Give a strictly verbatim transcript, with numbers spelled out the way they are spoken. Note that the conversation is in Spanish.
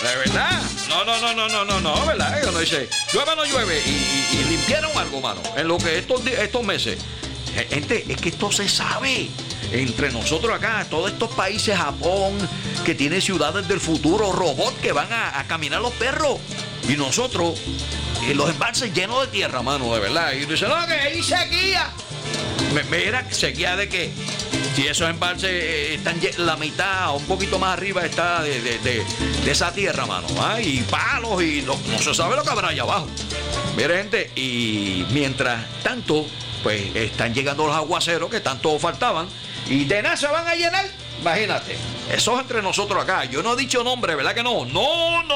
¿De verdad? No, no, no, no, no, no, no, ¿verdad? Uno dice, llueve o no llueve. Y, y, y limpiaron algo, mano, en lo que estos, estos meses. Gente, es que esto se sabe. Entre nosotros acá, todos estos países, Japón, que tiene ciudades del futuro, robots que van a, a caminar los perros. Y nosotros, eh, los embalses llenos de tierra, mano, de verdad. Y dicen, no, que hay sequía. Mira, sequía de qué. Si esos embalses eh, están la mitad o un poquito más arriba está de, de, de, de esa tierra, mano. ¿Ah? Y palos y no, no se sabe lo que habrá allá abajo. Mire, gente, y mientras tanto, pues están llegando los aguaceros que tanto faltaban y de nada se van a llenar. Imagínate, eso es entre nosotros acá. Yo no he dicho nombre, ¿verdad que no? No, no.